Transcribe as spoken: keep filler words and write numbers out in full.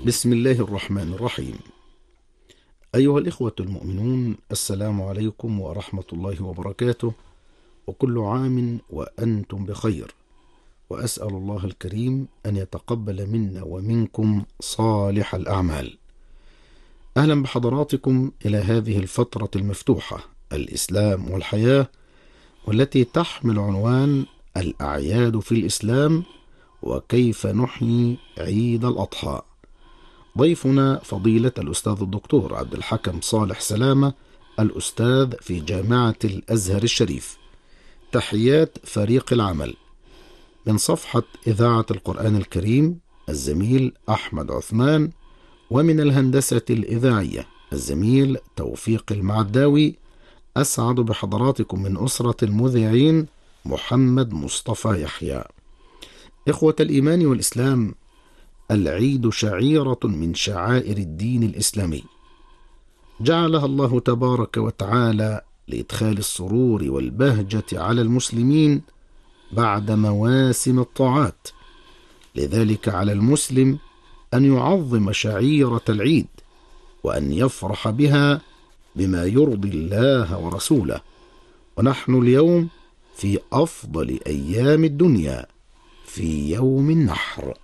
بسم الله الرحمن الرحيم. أيها الإخوة المؤمنون، السلام عليكم ورحمة الله وبركاته، وكل عام وأنتم بخير، وأسأل الله الكريم أن يتقبل منا ومنكم صالح الأعمال. أهلا بحضراتكم إلى هذه الفترة المفتوحة، الإسلام والحياة، والتي تحمل عنوان الأعياد في الإسلام وكيف نحيي عيد الأضحى. ضيفنا فضيلة الأستاذ الدكتور عبد الحكم صالح سلامة، الأستاذ في جامعة الأزهر الشريف. تحيات فريق العمل من صفحة إذاعة القرآن الكريم الزميل أحمد عثمان، ومن الهندسة الإذاعية الزميل توفيق المعداوي. أسعد بحضراتكم من أسرة المذيعين محمد مصطفى يحيى. إخوة الإيمان والإسلام، العيد شعيرة من شعائر الدين الإسلامي، جعلها الله تبارك وتعالى لإدخال السرور والبهجة على المسلمين بعد مواسم الطاعات. لذلك على المسلم أن يعظم شعيرة العيد، وأن يفرح بها بما يرضي الله ورسوله. ونحن اليوم في أفضل أيام الدنيا، في يوم النحر.